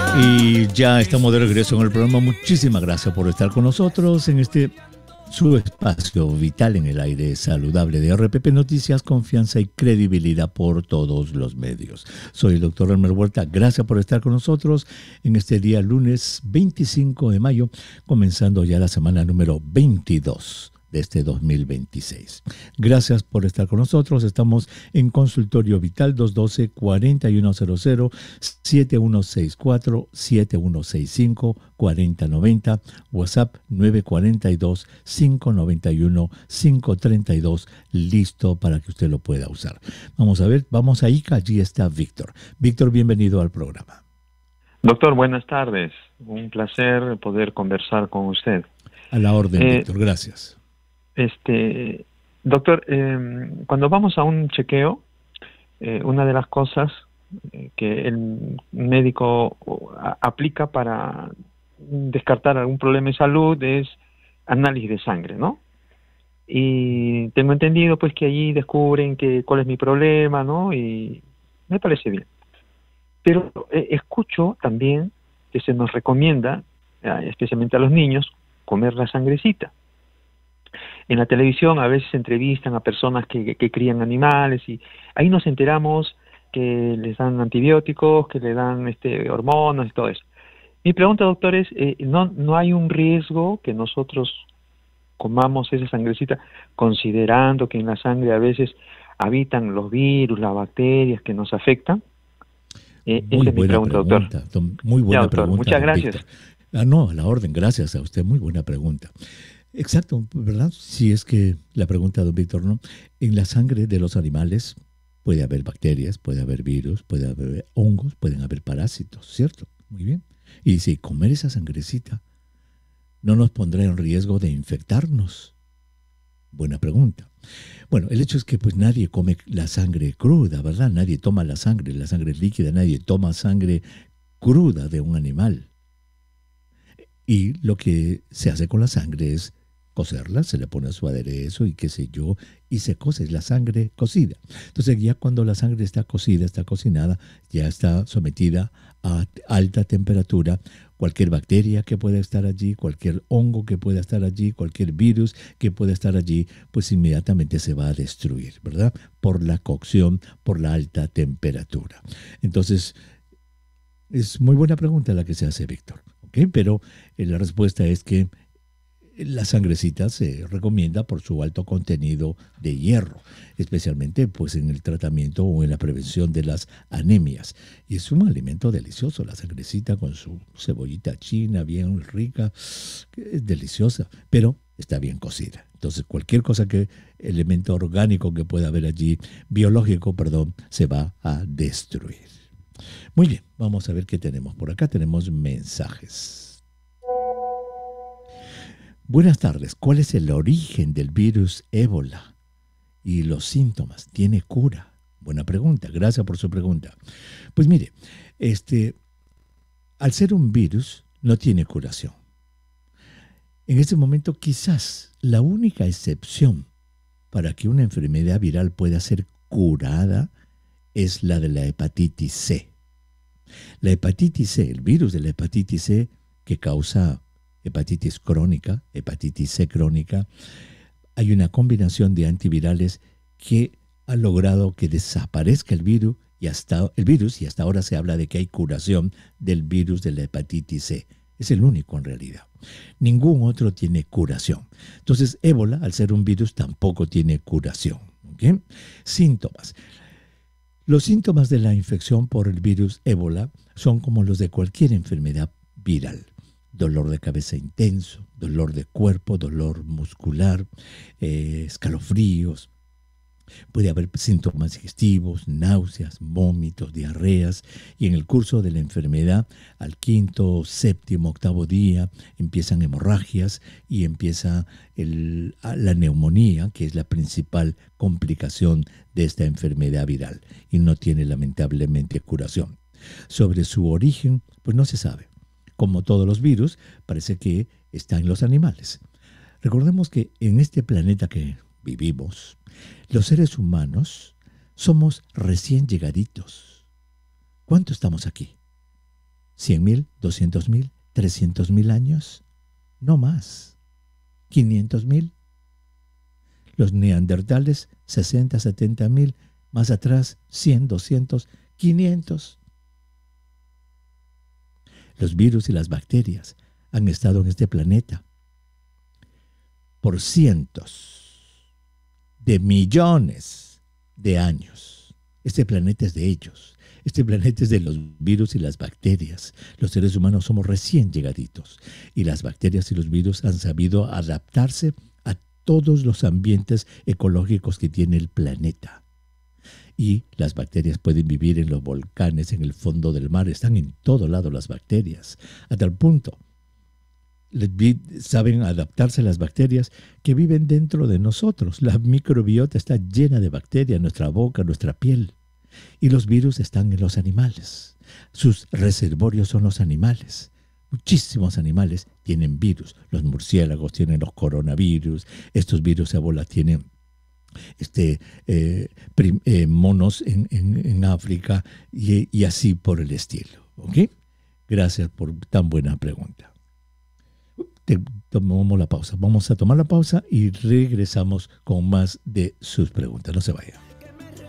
Y ya estamos de regreso en el programa. Muchísimas gracias por estar con nosotros en este su espacio vital en el aire saludable de RPP Noticias, confianza y credibilidad por todos los medios. Soy el doctor Elmer Huerta. Gracias por estar con nosotros en este día lunes 25 de mayo, comenzando ya la semana número 22 de este 2026. Gracias por estar con nosotros. Estamos en Consultorio Vital 212-4100, 7164-7165-4090, WhatsApp 942-591-532, listo para que usted lo pueda usar. Vamos a ver, vamos a Ica, allí está Víctor. Víctor, bienvenido al programa. Doctor, buenas tardes. Un placer poder conversar con usted. A la orden, Víctor, gracias. Doctor, cuando vamos a un chequeo, una de las cosas que el médico aplica para descartar algún problema de salud es análisis de sangre, ¿no? Y tengo entendido pues que allí descubren cuál es mi problema, ¿no? Y me parece bien. Pero escucho también que se nos recomienda, especialmente a los niños, comer la sangrecita. En la televisión a veces entrevistan a personas que crían animales y ahí nos enteramos que les dan antibióticos, que le dan hormonas y todo eso. Mi pregunta, doctor, es, ¿no hay un riesgo que nosotros comamos esa sangrecita considerando que en la sangre a veces habitan los virus, las bacterias que nos afectan? Esa es mi pregunta, doctor. Muy buena doctor, pregunta. muchas gracias. No, a la orden, gracias a usted, muy buena pregunta. Exacto, ¿verdad? Si es que la pregunta, don Víctor, ¿no? En la sangre de los animales puede haber bacterias, puede haber virus, puede haber hongos, pueden haber parásitos, ¿cierto? Muy bien. Y si comer esa sangrecita no nos pondrá en riesgo de infectarnos. Buena pregunta. Bueno, el hecho es que pues nadie come la sangre cruda, ¿verdad? Nadie toma la sangre líquida, nadie toma sangre cruda de un animal. Y lo que se hace con la sangre es cocerla, se le pone su aderezo y qué sé yo, y se cose, es la sangre cocida. Entonces ya cuando la sangre está cocida, está cocinada, ya está sometida a alta temperatura, cualquier bacteria que pueda estar allí, cualquier hongo que pueda estar allí, cualquier virus que pueda estar allí, pues inmediatamente se va a destruir, ¿verdad? Por la cocción, por la alta temperatura. Entonces, es muy buena pregunta la que se hace, Víctor, ¿ok? Pero la respuesta es que la sangrecita se recomienda por su alto contenido de hierro, especialmente pues en el tratamiento o en la prevención de las anemias. Y es un alimento delicioso, la sangrecita con su cebollita china bien rica, es deliciosa, pero está bien cocida. Entonces cualquier cosa elemento orgánico que pueda haber allí, biológico, perdón, se va a destruir. Muy bien, vamos a ver qué tenemos por acá. Tenemos mensajes. Buenas tardes. ¿Cuál es el origen del virus ébola y los síntomas? ¿Tiene cura? Buena pregunta. Gracias por su pregunta. Pues mire, al ser un virus no tiene curación. En este momento quizás la única excepción para que una enfermedad viral pueda ser curada es la de la hepatitis C. La hepatitis C, el virus de la hepatitis C que causa hepatitis crónica, hepatitis C crónica, hay una combinación de antivirales que ha logrado que desaparezca el virus y hasta ahora se habla de que hay curación del virus de la hepatitis C. Es el único en realidad. Ningún otro tiene curación. Entonces, ébola, al ser un virus, tampoco tiene curación. ¿Okay? Síntomas. Los síntomas de la infección por el virus ébola son como los de cualquier enfermedad viral. Dolor de cabeza intenso, dolor de cuerpo, dolor muscular, escalofríos. Puede haber síntomas digestivos, náuseas, vómitos, diarreas, y en el curso de la enfermedad, al quinto, séptimo, octavo día, empiezan hemorragias y empieza la neumonía, que es la principal complicación de esta enfermedad viral, y no tiene lamentablemente curación. Sobre su origen, pues no se sabe. Como todos los virus, parece que está en los animales. Recordemos que en este planeta que vivimos, los seres humanos somos recién llegaditos. ¿Cuánto estamos aquí? 100.000, 200.000, 300.000 años, no más. 500.000. Los neandertales, 60, 70.000, más atrás, 100, 200, 500. Los virus y las bacterias han estado en este planeta por cientos de millones de años. Este planeta es de ellos. Este planeta es de los virus y las bacterias. Los seres humanos somos recién llegaditos y las bacterias y los virus han sabido adaptarse a todos los ambientes ecológicos que tiene el planeta. Y las bacterias pueden vivir en los volcanes, en el fondo del mar. Están en todo lado las bacterias. A tal punto, saben adaptarse a las bacterias que viven dentro de nosotros. La microbiota está llena de bacterias, nuestra boca, nuestra piel. Y los virus están en los animales. Sus reservorios son los animales. Muchísimos animales tienen virus. Los murciélagos tienen los coronavirus. Estos virus ébola tienen monos en África y así por el estilo. ¿Ok? Gracias por tan buena pregunta. Tomamos la pausa. Vamos a tomar la pausa y regresamos con más de sus preguntas. No se vayan.